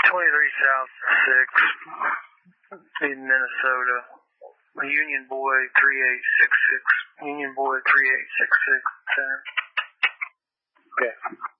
South 6 in Minnesota. Union Boy 3866. Union Boy 3866. Okay.